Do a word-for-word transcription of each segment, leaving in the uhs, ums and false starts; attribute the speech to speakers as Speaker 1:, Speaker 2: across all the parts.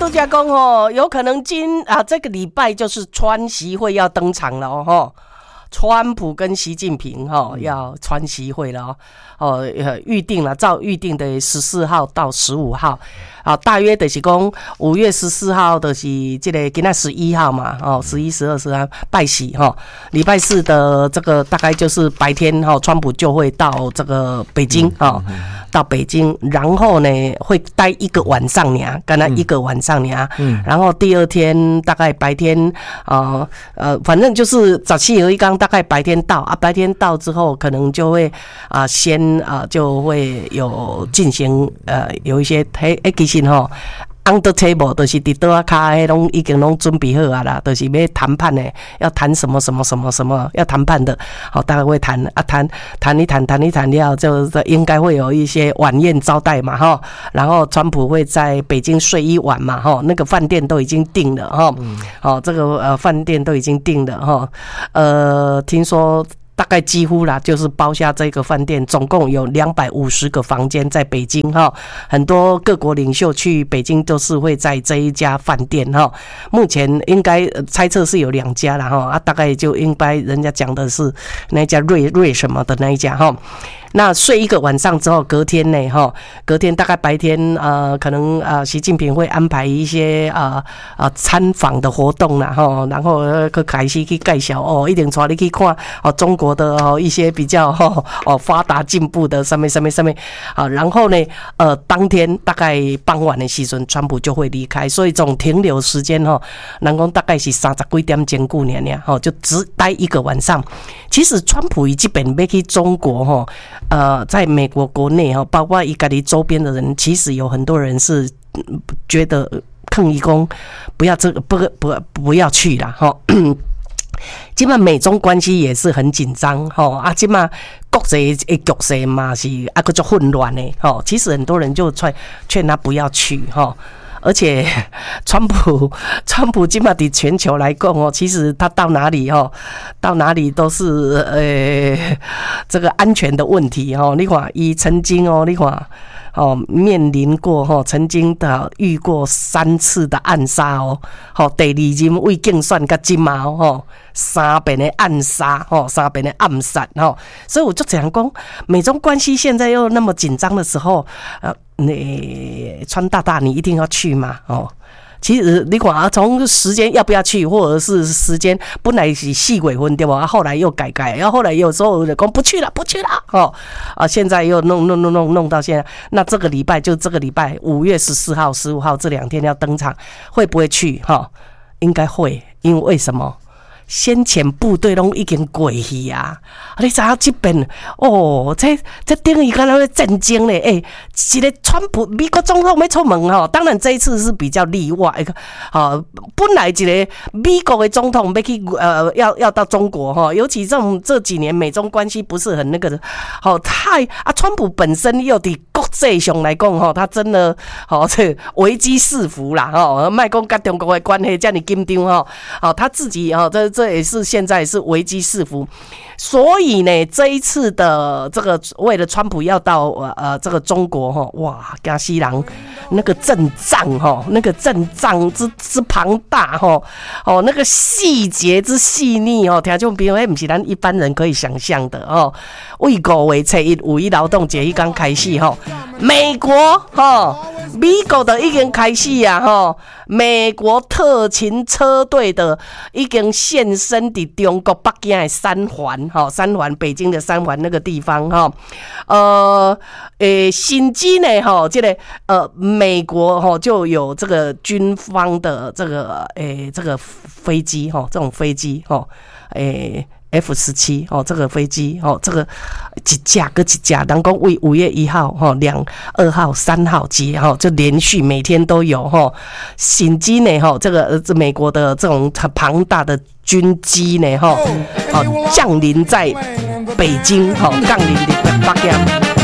Speaker 1: 都讲讲哦，有可能今啊这个礼拜就是川习会要登场了哦，哈，川普跟习近平哈、哦、要川习会了哦，哦预定了，照预定的十四号到十五号。啊，大约就是讲五月十四号就是这个今仔十一号嘛，哦，十一、十二、十三拜喜哈，礼拜四的这个大概就是白天哈，川普就会到这个北京哈、嗯嗯，到北京，然后呢会待一个晚上呢，刚才一个晚上呢，嗯，然后第二天大概白天啊呃，反正就是早期有一刚大概白天到啊，白天到之后可能就会啊先啊就会有进行呃有一些嘿诶其实吼 ，under table 就是伫桌仔骹诶，拢已经拢准备好啊啦，就是要谈判的，要谈什么什么什么什么要谈判的，好，大概会谈啊谈谈一谈谈一谈了，就应该会有一些晚宴招待嘛哈，然后川普会在北京睡一晚嘛哈，那个饭店都已经订了哈，好、嗯，这个呃饭店都已经订了哈，呃，听说。大概几乎啦，就是包下这个饭店，总共有两百五十个房间在北京哈。很多各国领袖去北京都是会在这一家饭店哈。目前应该猜测是有两家啦哈，啊，大概就应该人家讲的是那一家瑞瑞什么的那一家哈。那睡一个晚上之后，隔天呢，哈，隔天大概白天，呃，可能呃，习近平会安排一些呃呃参访的活动啦，哈，然后去开始去介绍哦，一定带你去看哦中国的哦一些比较哦哦发达进步的上面上面上面啊，然后呢，呃，当天大概傍晚的时阵，川普就会离开，所以总停留时间哈，人讲大概是三十几点钟过年呢，哈，就只待一个晚上。其实川普伊基本要去中国哈。呃，在美国国内哈，包括伊家己周边的人，其实有很多人是觉得抗议工不要这个不不不要去啦哈。今嘛美中关系也是很紧张哈啊，今嘛国际的局势嘛是啊个足混乱的哈。其实很多人就劝劝他不要去哈。而且，川普，川普今嘛在全球来讲哦，其实他到哪里哦，到哪里都是呃这个安全的问题哦。你看，伊曾经哦，你看哦，面临过哈，曾经的遇过三次的暗杀哦，好，第二任为竞选甲今嘛哦，三遍的暗杀哦，三遍的暗杀哦，所以我就这样讲，美中关系现在又那么紧张的时候，呃。你川大大，你一定要去吗？哦，其实你看啊，从时间要不要去，或者是时间本来是四月份对吧？后来又改改，然后后来有时候就讲不去了，不去了，哦啊，现在又弄弄弄弄弄到现在，那这个礼拜就这个礼拜五月十四号、十五号这两天要登场，会不会去？哈、哦，应该会，因为为什么？先前部队拢已经过去啊！你知影这边哦，这这等于敢若战争咧！诶、欸，一个川普美国总统要出门吼，当然这一次是比较例外。哦，本来一个美国的总统要去呃要要到中国哈，尤其这种这几年美中关系不是很那个的，好、哦、太啊，川普本身又伫国际上来讲吼，他真的好这危机四伏啦吼，卖讲跟中国的关系这么紧张吼，好他自己哈这这。这也是现在是危机四伏，所以呢，这一次的这个为了川普要到呃这个中国哈，哇，加西郎那个阵仗哈，那个阵仗之之庞大哈，哦，那个细节之细腻哦，听众朋友，那不是咱一般人可以想象的哦。为五月七日五一劳动节一刚开始哈，美国哈，美国的已经开始啊哈，美国特勤车队的已经现身伫中国北京的三环哈，三环北京的三环那个地方哈，呃，诶，新机呢哈，这个呃美国哈就有这个军方的这个诶这个飞机哈，这种飞机哈，诶。F 十七 哦，这个飞机哦，这个一架跟一架，人讲为五月一号哈、两二号、三号机哈，就连续每天都有哈，新机呢哈，这个这美国的这种很庞大的军机呢哈，哦降临在北京哈，降临在北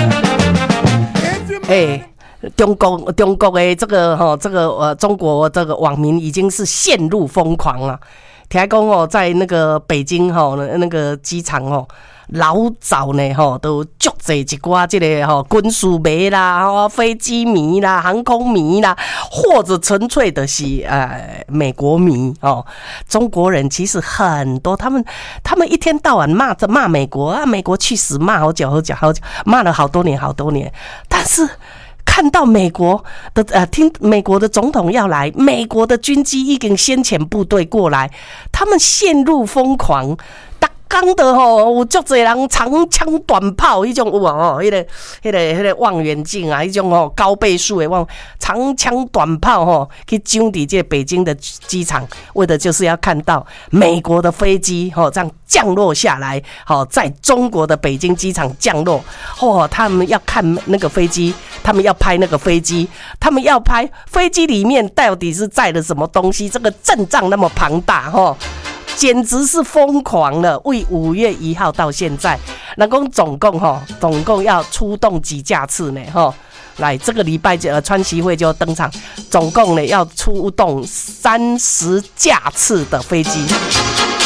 Speaker 1: 京，哎。中国中国的这个哈，这个呃，中国这个网民已经是陷入疯狂了。 听讲哦，在那个北京吼、哦，那个机场哦。老早呢，吼都足侪一寡这个吼军事迷啦、吼飞机迷啦、航空迷啦，或者纯粹的是呃美国迷哦。中国人其实很多，他们他们一天到晚骂着骂美国啊，美国去死，骂好久好久好久，骂了好多年好多年，但是。看到美国的呃，听美国的总统要来，美国的军机已经先遣部队过来，他们陷入疯狂。讲的吼，有足侪人长枪短炮，迄种有啊吼，迄个、迄个、迄个望远镜啊，迄种吼高倍数的望长枪短炮吼，去上伫这北京的机场，为的就是要看到美国的飞机吼这样降落下来，好在中国的北京机场降落，哦，他们要看那个飞机，他们要拍那个飞机，他们要拍飞机里面到底是载了什么东西，这个阵仗那么庞大吼。简直是疯狂了！为五月一号到现在，那共总共哈，总共要出动几架次呢？哈，来这个礼拜呃川习会就登场，总共呢要出动三十架次的飞机。